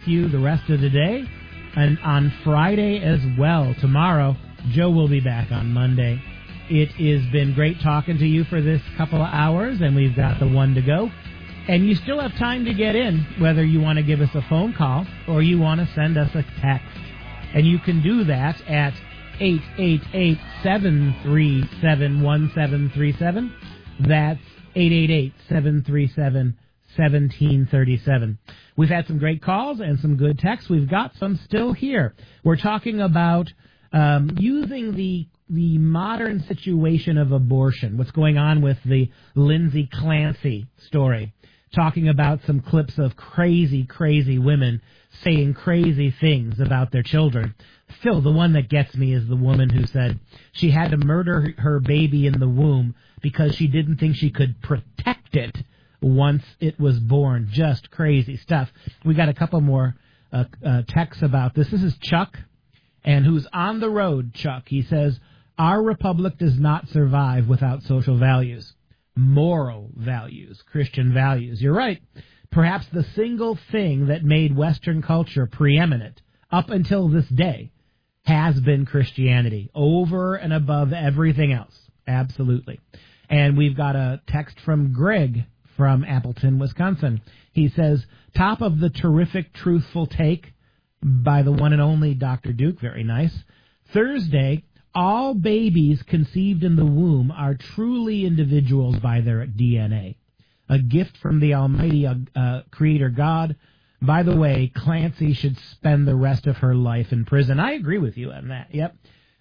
you the rest of the day and on Friday as well. Tomorrow, Joe will be back on Monday. It has been great talking to you for this couple of hours, and we've got the one to go. And you still have time to get in, whether you want to give us a phone call or you want to send us a text. And you can do that at 888-737-1737. That's 888-737-1737. We've had some great calls and some good texts. We've got some still here. We're talking about using the modern situation of abortion, what's going on with the Lindsay Clancy story, talking about some clips of crazy, crazy women saying crazy things about their children. Still, the one that gets me is the woman who said she had to murder her baby in the womb because she didn't think she could protect it once it was born. Just crazy stuff. We got a couple more texts about this. This is Chuck, and who's on the road, Chuck. He says, our republic does not survive without social values, moral values, Christian values. You're right. Perhaps the single thing that made Western culture preeminent up until this day has been Christianity, over and above everything else. Absolutely. And we've got a text from Greg from Appleton, Wisconsin. He says, top of the terrific, truthful take by the one and only Dr. Duke. Very nice. Thursday, all babies conceived in the womb are truly individuals by their DNA. A gift from the Almighty Creator God. By the way, Clancy should spend the rest of her life in prison. I agree with you on that. Yep.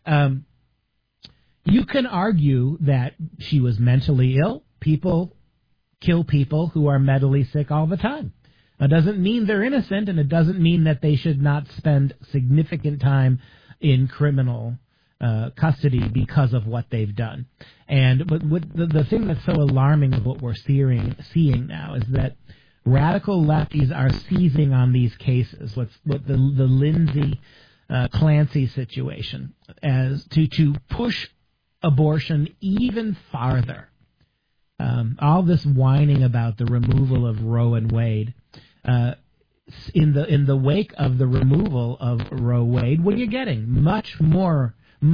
You can argue that she was mentally ill. People kill people who are mentally sick all the time. It doesn't mean they're innocent, and it doesn't mean that they should not spend significant time in criminal custody because of what they've done. But the thing that's so alarming of what we're seeing now is that radical lefties are seizing on these cases, what the Lindsay Clancy situation, as to push abortion even farther. All this whining about the removal of Roe and Wade. In the wake of the removal of Roe Wade, what are you getting? Much more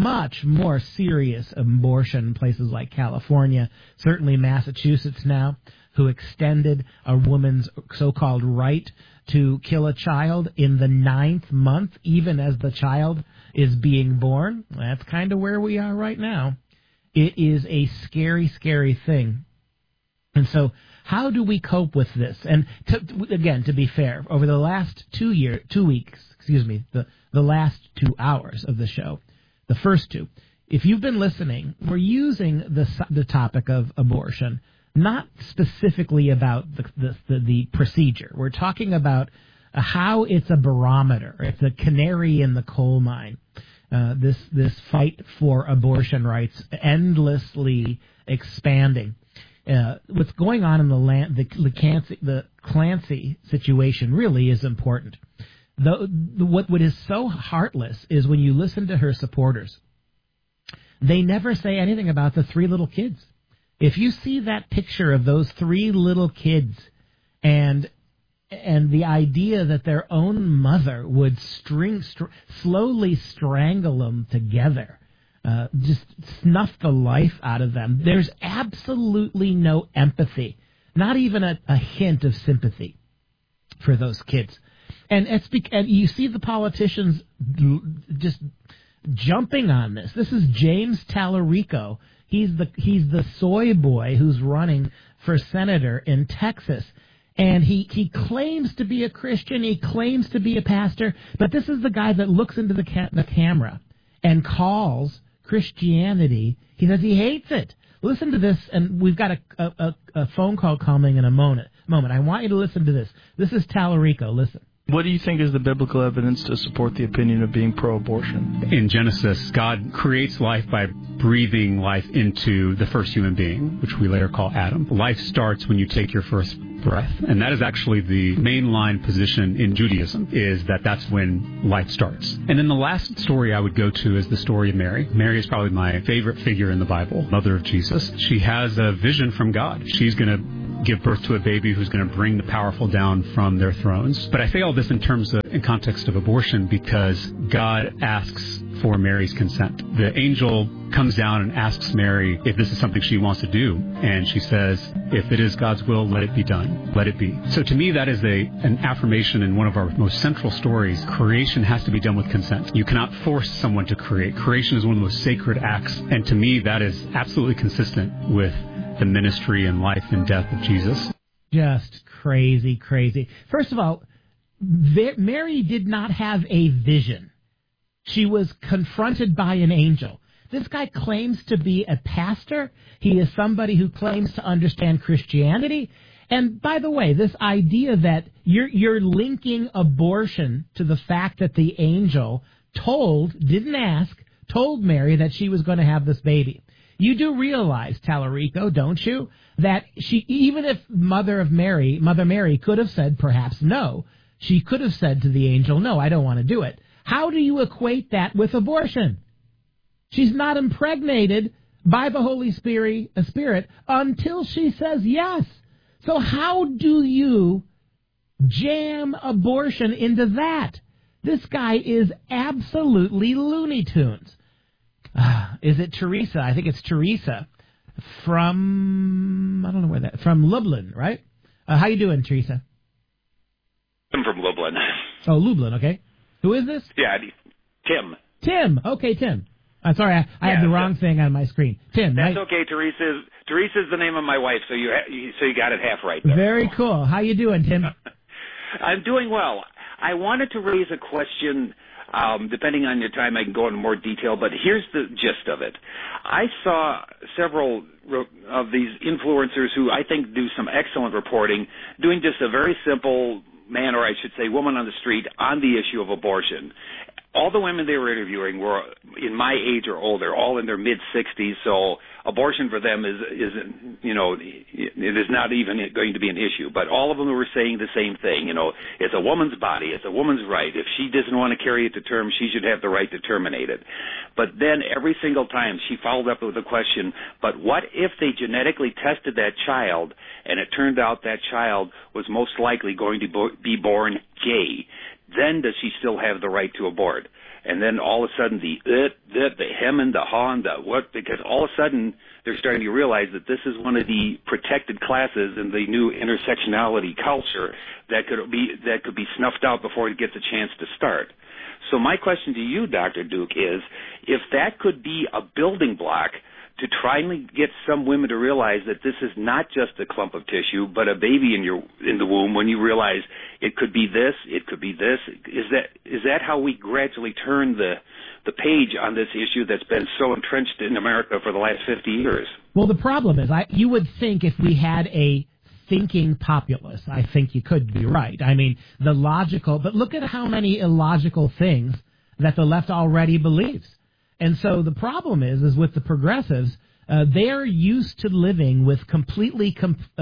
serious abortion in places like California, certainly Massachusetts now, who extended a woman's so-called right to kill a child in the 9th month, even as the child is being born. That's kind of where we are right now. It is a scary, scary thing. And so how do we cope with this? And to be fair, over the last 2 weeks, the last 2 hours of the show, the first two, if you've been listening, we're using the topic of abortion, not specifically about the procedure. We're talking about how it's a barometer. It's a canary in the coal mine. This fight for abortion rights endlessly expanding. What's going on in the Clancy situation really is important. What is so heartless is when you listen to her supporters, they never say anything about the 3 little kids. If you see that picture of those 3 little kids and the idea that their own mother would slowly strangle them together, just snuff the life out of them, there's absolutely no empathy, not even a hint of sympathy for those kids. And you see the politicians just jumping on this. This is James Tallarico. He's the soy boy who's running for senator in Texas. And he claims to be a Christian. He claims to be a pastor. But this is the guy that looks into the camera and calls Christianity. He says he hates it. Listen to this, and we've got a phone call coming in a moment. I want you to listen to this. This is Tallarico. Listen. What do you think is the biblical evidence to support the opinion of being pro-abortion? In Genesis, God creates life by breathing life into the first human being, which we later call Adam. Life starts when you take your first breath. And that is actually the mainline position in Judaism, is that that's when life starts. And then the last story I would go to is the story of Mary. Mary is probably my favorite figure in the Bible, mother of Jesus. She has a vision from God. She's going to give birth to a baby who's going to bring the powerful down from their thrones. But I say all this in context of abortion because God asks for Mary's consent. The angel comes down and asks Mary if this is something she wants to do. And she says, if it is God's will, let it be done. Let it be. So to me, that is an affirmation in one of our most central stories. Creation has to be done with consent. You cannot force someone to create. Creation is one of the most sacred acts. And to me, that is absolutely consistent with the ministry and life and death of Jesus. Just crazy, crazy. First of all, Mary did not have a vision. She was confronted by an angel. This guy claims to be a pastor. He is somebody who claims to understand Christianity. And by the way, this idea that you're linking abortion to the fact that the angel didn't ask, told Mary that she was going to have this baby. You do realize, Tallarico, don't you, that even if Mother Mary could have said perhaps no, she could have said to the angel, no, I don't want to do it. How do you equate that with abortion? She's not impregnated by the Holy Spirit until she says yes. So how do you jam abortion into that? This guy is absolutely Looney Tunes. Is it Teresa? I think it's Teresa from, I don't know where from Lublin, right? How you doing, Teresa? I'm from Lublin. Oh, Lublin, okay. Who is this? Yeah, Tim. Tim, okay, Tim. I'm sorry, I had the wrong thing on my screen. Tim, that's right? Okay. Teresa's the name of my wife, so you got it half right there. Very cool. How you doing, Tim? I'm doing well. I wanted to raise a question. Depending on your time, I can go into more detail, but here's the gist of it. I saw several of these influencers who I think do some excellent reporting, doing just a very simple man, or I should say woman on the street, on the issue of abortion. All the women they were interviewing were in my age or older, all in their mid-60s, so abortion for them is it is not even going to be an issue. But all of them were saying the same thing. It's a woman's body. It's a woman's right. If she doesn't want to carry it to term, she should have the right to terminate it. But then every single time she followed up with the question, but what if they genetically tested that child and it turned out that child was most likely going to be born gay? Then does she still have the right to abort? And then all of a sudden the hem and the haw and the what, because all of a sudden they're starting to realize that this is one of the protected classes in the new intersectionality culture that could be snuffed out before it gets a chance to start. So my question to you, Dr. Duke, is if that could be a building block to try and get some women to realize that this is not just a clump of tissue, but a baby in the womb. When you realize it could be this, it could be this, is that how we gradually turn the page on this issue that's been so entrenched in America for the last 50 years? Well, the problem is, you would think if we had a thinking populace, I think you could be right. I mean, but look at how many illogical things that the left already believes. And so the problem is with the progressives, they're used to living with completely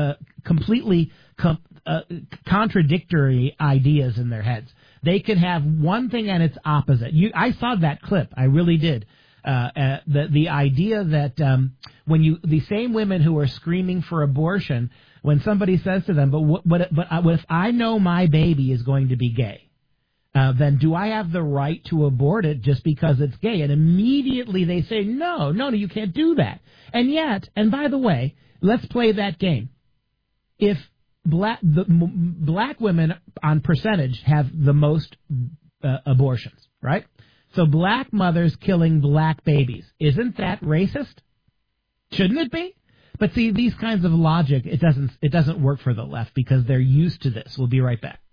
contradictory ideas in their heads. They could have one thing and its opposite. I saw that clip. I really did. The idea that the same women who are screaming for abortion, when somebody says to them, but if I know my baby is going to be gay, then do I have the right to abort it just because it's gay? And immediately they say, no, you can't do that. And yet, and by the way, let's play that game. If black women on percentage have the most abortions, right? So black mothers killing black babies. Isn't that racist? Shouldn't it be? But see, these kinds of logic, it doesn't work for the left because they're used to this. We'll be right back.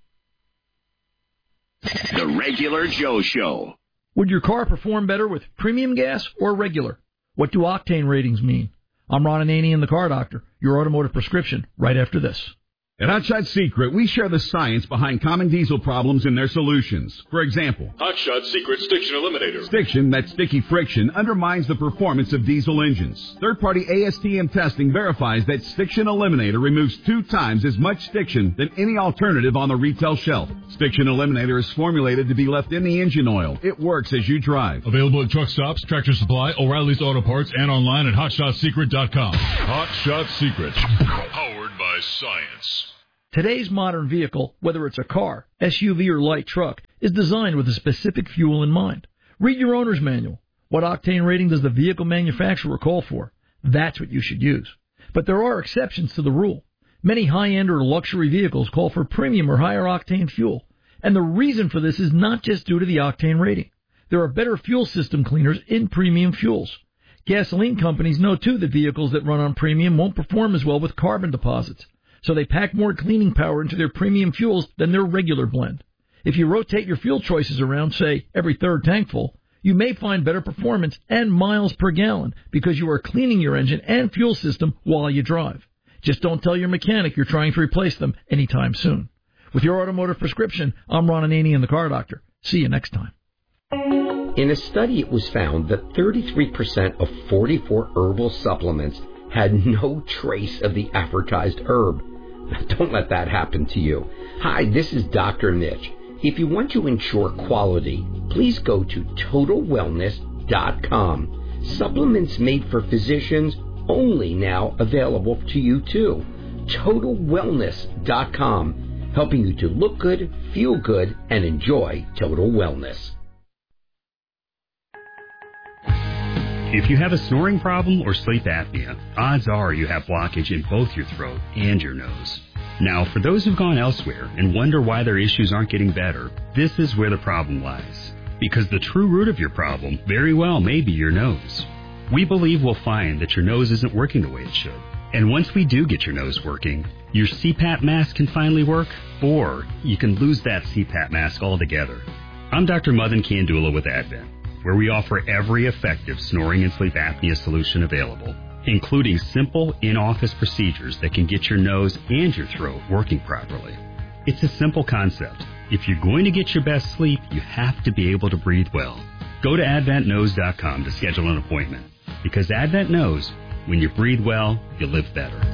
The Regular Joe Show. Would your car perform better with premium gas or regular? What do octane ratings mean? I'm Ron Ananian, the Car Doctor, your automotive prescription, right after this. At Hot Shot Secret, we share the science behind common diesel problems and their solutions. For example, Hot Shot Secret Stiction Eliminator. Stiction, that sticky friction, undermines the performance of diesel engines. Third-party ASTM testing verifies that Stiction Eliminator removes 2 times as much stiction than any alternative on the retail shelf. Stiction Eliminator is formulated to be left in the engine oil. It works as you drive. Available at truck stops, Tractor Supply, O'Reilly's Auto Parts, and online at HotShotSecret.com. Hot Shot Secret. Powered by by science. Today's modern vehicle, whether it's a car, SUV, or light truck, is designed with a specific fuel in mind. Read your owner's manual. What octane rating does the vehicle manufacturer call for? That's what you should use. But there are exceptions to the rule. Many high-end or luxury vehicles call for premium or higher octane fuel. And the reason for this is not just due to the octane rating. There are better fuel system cleaners in premium fuels. Gasoline companies know, too, that vehicles that run on premium won't perform as well with carbon deposits. So they pack more cleaning power into their premium fuels than their regular blend. If you rotate your fuel choices around, say, every third tank full, you may find better performance and miles per gallon because you are cleaning your engine and fuel system while you drive. Just don't tell your mechanic you're trying to replace them anytime soon. With your automotive prescription, I'm Ron Ananian, the Car Doctor. See you next time. In a study, it was found that 33% of 44 herbal supplements had no trace of the advertised herb. Don't let that happen to you. Hi, this is Dr. Mitch. If you want to ensure quality, please go to TotalWellness.com. Supplements made for physicians only now available to you too. TotalWellness.com, helping you to look good, feel good, and enjoy total wellness. If you have a snoring problem or sleep apnea, odds are you have blockage in both your throat and your nose. Now, for those who've gone elsewhere and wonder why their issues aren't getting better, this is where the problem lies. Because the true root of your problem very well may be your nose. We believe we'll find that your nose isn't working the way it should. And once we do get your nose working, your CPAP mask can finally work, or you can lose that CPAP mask altogether. I'm Dr. Madan Kandula with Advent, where we offer every effective snoring and sleep apnea solution available, including simple in-office procedures that can get your nose and your throat working properly. It's a simple concept. If you're going to get your best sleep, you have to be able to breathe well. Go to AdventKnows.com to schedule an appointment, because Advent knows when you breathe well, you live better.